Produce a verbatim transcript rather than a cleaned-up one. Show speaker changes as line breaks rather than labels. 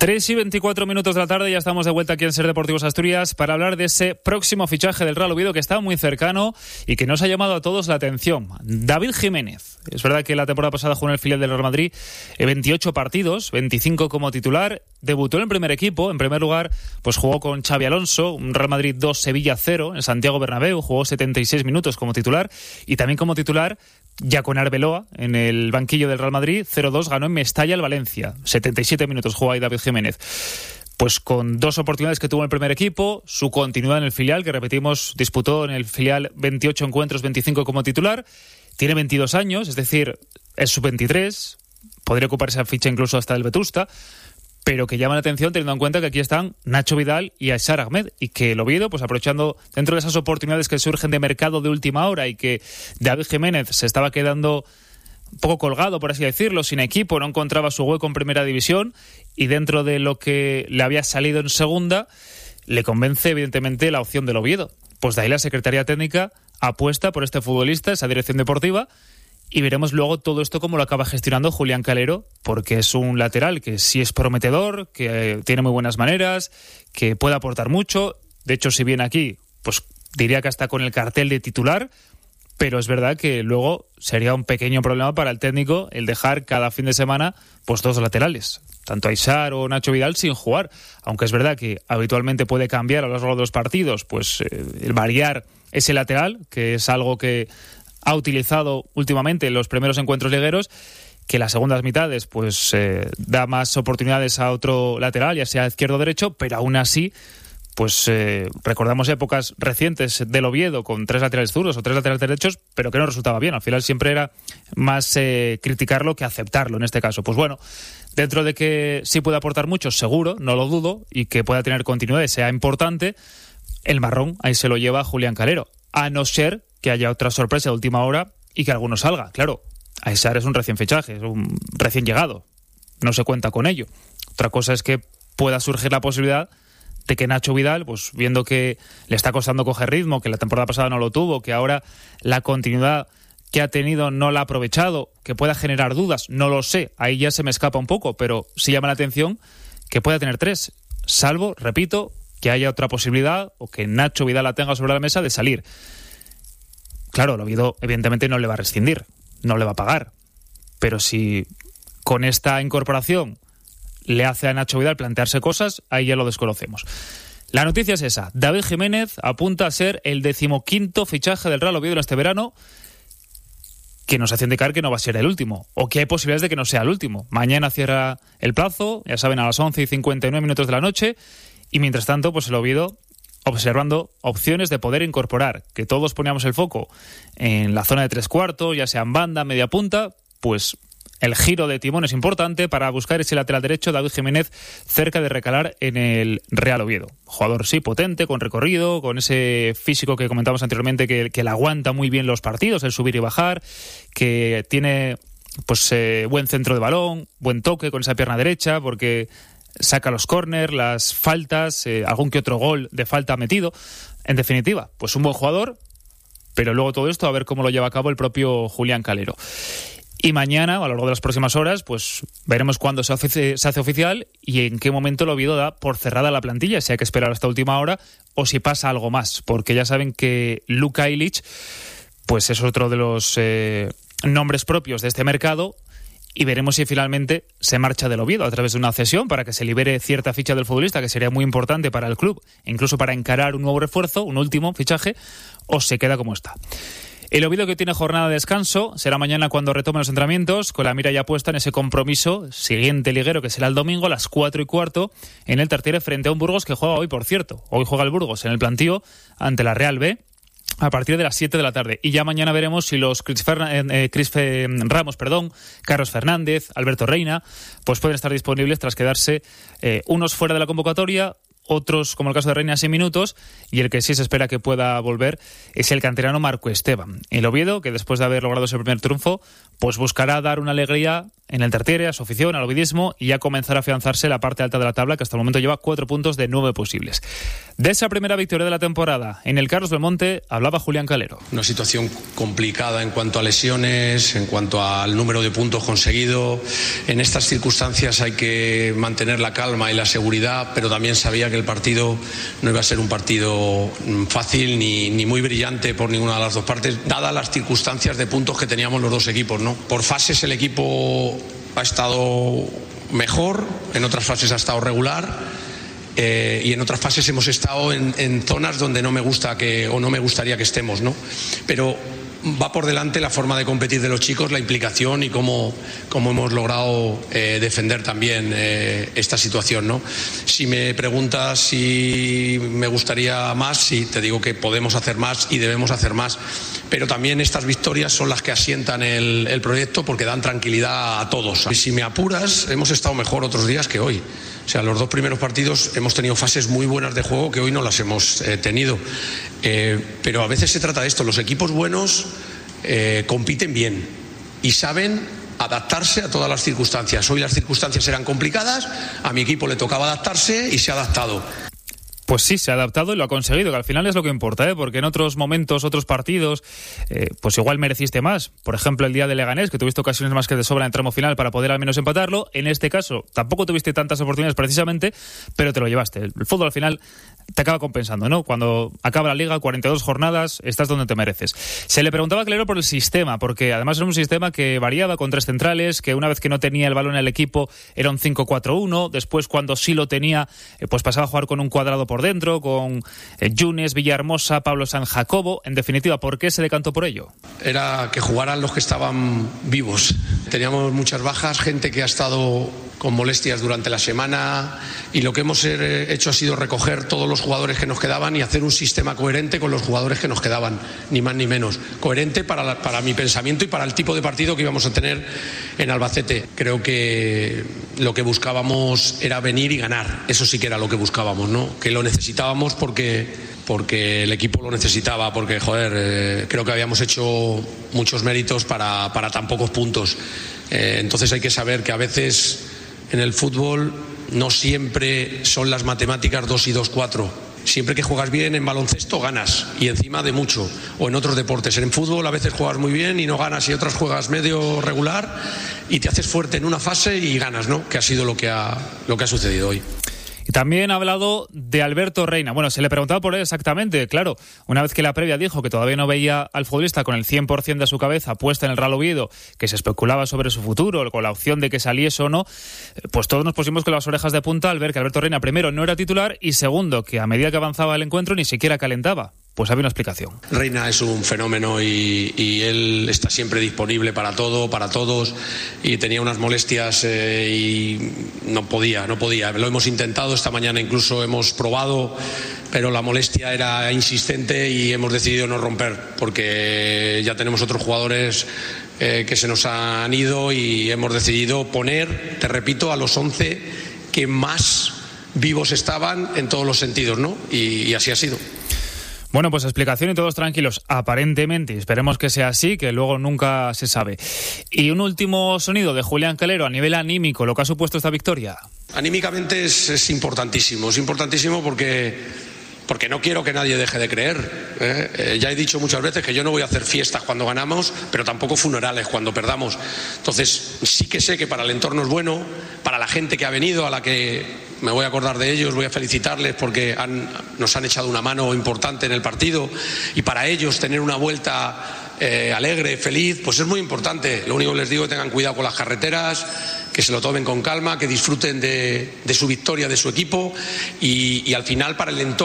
tres y veinticuatro minutos de la tarde, ya estamos de vuelta aquí en Ser Deportivos Asturias para hablar de ese próximo fichaje del Real Oviedo que está muy cercano y que nos ha llamado a todos la atención. David Jiménez. Es verdad que la temporada pasada jugó en el filial del Real Madrid veintiocho partidos, veinticinco como titular. Debutó en el primer equipo. En primer lugar, pues jugó con Xabi Alonso, un Real Madrid dos, Sevilla cero, en Santiago Bernabéu. Jugó setenta y seis minutos como titular y también como titular ya con Arbeloa en el banquillo del Real Madrid. Cero dos ganó en Mestalla el Valencia. setenta y siete minutos jugó ahí David Jiménez. Pues con dos oportunidades que tuvo en el primer equipo, su continuidad en el filial, que repetimos, disputó en el filial veintiocho encuentros, veinticinco como titular. Tiene veintidós años, es decir, es sub veintitrés, podría ocupar esa ficha incluso hasta el Vetusta, pero que llama la atención teniendo en cuenta que aquí están Nacho Vidal y Aishar Ahmed, y que el Oviedo, pues aprovechando dentro de esas oportunidades que surgen de mercado de última hora y que David Jiménez se estaba quedando un poco colgado, por así decirlo, sin equipo, no encontraba su hueco en primera división, y dentro de lo que le había salido en segunda, le convence evidentemente la opción del Oviedo. Pues de ahí la Secretaría Técnica apuesta por este futbolista, esa dirección deportiva, y veremos luego todo esto cómo lo acaba gestionando Julián Calero, porque es un lateral que sí es prometedor, que tiene muy buenas maneras, que puede aportar mucho. De hecho, si viene aquí, pues diría que hasta con el cartel de titular, pero es verdad que luego sería un pequeño problema para el técnico el dejar cada fin de semana pues dos laterales, tanto Aishar o Nacho Vidal sin jugar, aunque es verdad que habitualmente puede cambiar a lo largo de los partidos, pues eh, el variar ese lateral, que es algo que ha utilizado últimamente en los primeros encuentros ligueros, que las segundas mitades pues eh, da más oportunidades a otro lateral, ya sea izquierdo o derecho, pero aún así pues eh, recordamos épocas recientes del Oviedo con tres laterales zurdos o tres laterales derechos, pero que no resultaba bien. Al final siempre era más eh, criticarlo que aceptarlo en este caso. Pues bueno, dentro de que sí puede aportar mucho, seguro, no lo dudo, y que pueda tener continuidad y sea importante, el marrón ahí se lo lleva Julián Calero, a no ser que haya otra sorpresa de última hora y que alguno salga. Claro, Aishar es un recién fichaje, es un recién llegado, no se cuenta con ello. Otra cosa es que pueda surgir la posibilidad de que Nacho Vidal, pues viendo que le está costando coger ritmo, que la temporada pasada no lo tuvo, que ahora la continuidad que ha tenido no la ha aprovechado, que pueda generar dudas, no lo sé, ahí ya se me escapa un poco, pero sí llama la atención que pueda tener tres, salvo, repito, que haya otra posibilidad o que Nacho Vidal la tenga sobre la mesa de salir. Claro, el Oviedo evidentemente no le va a rescindir, no le va a pagar, pero si con esta incorporación le hace a Nacho Vidal plantearse cosas, ahí ya lo desconocemos. La noticia es esa: David Jiménez apunta a ser el decimoquinto fichaje del Real Oviedo en este verano, que nos hace indicar que no va a ser el último, o que hay posibilidades de que no sea el último. Mañana cierra el plazo, ya saben, a las once y cincuenta y nueve minutos de la noche, y mientras tanto, pues el Oviedo observando opciones de poder incorporar, que todos poníamos el foco en la zona de tres cuartos, ya sea en banda, media punta, pues el giro de timón es importante para buscar ese lateral derecho. David Jiménez cerca de recalar en el Real Oviedo. Jugador sí, potente, con recorrido, con ese físico que comentamos anteriormente, que, que le aguanta muy bien los partidos, el subir y bajar, que tiene pues eh, buen centro de balón, buen toque con esa pierna derecha, porque saca los córner, las faltas, eh, algún que otro gol de falta metido. En definitiva, pues un buen jugador, pero luego todo esto a ver cómo lo lleva a cabo el propio Julián Calero. Y mañana, a lo largo de las próximas horas, pues veremos cuándo se hace, se hace oficial y en qué momento el Oviedo da por cerrada la plantilla, si hay que esperar hasta última hora o si pasa algo más, porque ya saben que Luka Ilić pues es otro de los eh, nombres propios de este mercado, y veremos si finalmente se marcha del Oviedo a través de una cesión para que se libere cierta ficha del futbolista, que sería muy importante para el club, incluso para encarar un nuevo refuerzo, un último fichaje, o se queda como está. El Oviedo, que tiene jornada de descanso, será mañana cuando retome los entrenamientos, con la mira ya puesta en ese compromiso siguiente liguero, que será el domingo a las cuatro y cuarto en el Tartiere, frente a un Burgos que juega hoy, por cierto. Hoy juega el Burgos en el plantío ante la Real B a partir de las siete de la tarde. Y ya mañana veremos si los Chris, Fernan- eh, Chris Fe- Ramos, perdón, Carlos Fernández, Alberto Reina, pues pueden estar disponibles tras quedarse eh, unos fuera de la convocatoria, otros, como el caso de Reina, sin minutos, y el que sí se espera que pueda volver es el canterano Marco Esteban. El Oviedo, que después de haber logrado ese primer triunfo, pues buscará dar una alegría en el tertiere, a su afición, al ovidismo, y ya comenzar a afianzarse la parte alta de la tabla, que hasta el momento lleva cuatro puntos de nueve posibles. De esa primera victoria de la temporada en el Carlos Belmonte hablaba Julián Calero.
Una situación complicada en cuanto a lesiones, en cuanto al número de puntos conseguido. En estas circunstancias hay que mantener la calma y la seguridad, pero también sabía que el partido no iba a ser un partido fácil ni, ni muy brillante por ninguna de las dos partes, dadas las circunstancias de puntos que teníamos los dos equipos, ¿no? Por fases el equipo ha estado mejor, en otras fases ha estado regular, eh, y en otras fases hemos estado en, en zonas donde no me gusta que o no me gustaría que estemos, ¿no? Pero va por delante la forma de competir de los chicos, la implicación y cómo, cómo hemos logrado eh, defender también eh, esta situación, ¿no? Si me preguntas si me gustaría más, sí, te digo que podemos hacer más y debemos hacer más, pero también estas victorias son las que asientan el, el proyecto porque dan tranquilidad a todos. Y si me apuras, hemos estado mejor otros días que hoy. O sea, los dos primeros partidos hemos tenido fases muy buenas de juego que hoy no las hemos eh, tenido. Eh, pero a veces se trata de esto. Los equipos buenos eh, compiten bien y saben adaptarse a todas las circunstancias. Hoy las circunstancias eran complicadas, a mi equipo le tocaba adaptarse y se ha adaptado.
Pues sí, se ha adaptado y lo ha conseguido, que al final es lo que importa, ¿eh? Porque en otros momentos, otros partidos, eh, pues igual mereciste más. Por ejemplo, el día de Leganés, que tuviste ocasiones más que de sobra en tramo final para poder al menos empatarlo. En este caso, tampoco tuviste tantas oportunidades precisamente, pero te lo llevaste. El fútbol al final te acaba compensando, ¿no? Cuando acaba la liga, cuarenta y dos jornadas, estás donde te mereces. Se le preguntaba a Calero por el sistema, porque además era un sistema que variaba con tres centrales, que una vez que no tenía el balón en el equipo era un cinco cuatro uno, después cuando sí lo tenía, eh, pues pasaba a jugar con un cuadrado por dentro, con eh, Yunes, Villahermosa, Pablo San Jacobo. En definitiva, ¿por qué se decantó por ello?
Era que jugaran los que estaban vivos. Teníamos muchas bajas, gente que ha estado con molestias durante la semana, y lo que hemos hecho ha sido recoger todos los jugadores que nos quedaban y hacer un sistema coherente con los jugadores que nos quedaban, ni más ni menos. Coherente para, la, para mi pensamiento y para el tipo de partido que íbamos a tener en Albacete. Creo que lo que buscábamos era venir y ganar. Eso sí que era lo que buscábamos, ¿no? Que lo necesitábamos porque, porque el equipo lo necesitaba, porque, joder, eh, creo que habíamos hecho muchos méritos para, para tan pocos puntos. Eh, entonces hay que saber que a veces en el fútbol no siempre son las matemáticas dos y dos, cuatro. Siempre que juegas bien en baloncesto ganas, y encima de mucho, o en otros deportes. En fútbol a veces juegas muy bien y no ganas, y otras juegas medio regular y te haces fuerte en una fase y ganas, ¿no? Que ha sido lo que ha, lo que ha sucedido hoy.
Y también ha hablado de Alberto Reina. Bueno, se le preguntaba por él exactamente, claro. Una vez que la previa dijo que todavía no veía al futbolista con el cien por ciento de su cabeza puesta en el Real Oviedo, que se especulaba sobre su futuro, con la opción de que saliese o no, pues todos nos pusimos con las orejas de punta al ver que Alberto Reina, primero, no era titular, y segundo, que a medida que avanzaba el encuentro ni siquiera calentaba. Pues había una explicación.
Reina es un fenómeno y, y él está siempre disponible para todo, para todos, y tenía unas molestias eh, y no podía, no podía. Lo hemos intentado esta mañana, incluso hemos probado, pero la molestia era insistente y hemos decidido no romper, porque ya tenemos otros jugadores eh, que se nos han ido, y hemos decidido poner, te repito, a los once que más vivos estaban en todos los sentidos, ¿no? Y, y así ha sido.
Bueno, pues explicación y todos tranquilos, aparentemente. Esperemos que sea así, que luego nunca se sabe. Y un último sonido de Julián Calero a nivel anímico, lo que ha supuesto esta victoria.
Anímicamente es, es importantísimo, es importantísimo porque, porque no quiero que nadie deje de creer. ¿eh? Eh, ya he dicho muchas veces que yo no voy a hacer fiestas cuando ganamos, pero tampoco funerales cuando perdamos. Entonces, sí que sé que para el entorno es bueno, para la gente que ha venido, a la que me voy a acordar de ellos, voy a felicitarles porque han, nos han echado una mano importante en el partido, y para ellos tener una vuelta eh, alegre, feliz, pues es muy importante. Lo único que les digo es que tengan cuidado con las carreteras, que se lo tomen con calma, que disfruten de, de su victoria, de su equipo, y, y al final para el entorno